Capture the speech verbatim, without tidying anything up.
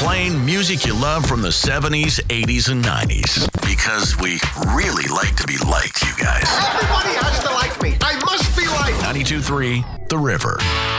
Playing music you love from the seventies, eighties, and nineties. Because we really like to be liked, you guys. Everybody has to like me. I must be liked. ninety-two point three The River.